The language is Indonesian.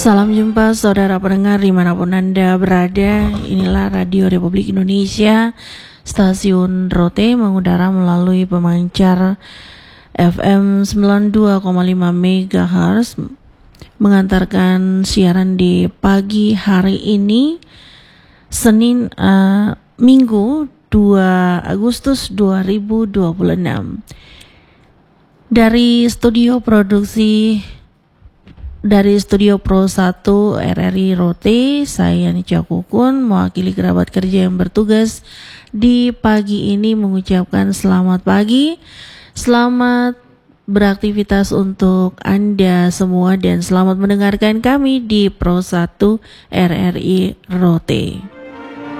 Salam jumpa saudara pendengar dimanapun Anda berada. Inilah Radio Republik Indonesia, stasiun Rote mengudara melalui pemancar FM 92,5 MHz, mengantarkan siaran di pagi hari ini, Senin Minggu 2 Agustus 2026. Dari studio Pro 1 RRI Rote, saya Nica Kukun mewakili kerabat kerja yang bertugas di pagi ini mengucapkan selamat pagi, selamat beraktivitas untuk Anda semua dan selamat mendengarkan kami di Pro 1 RRI Rote.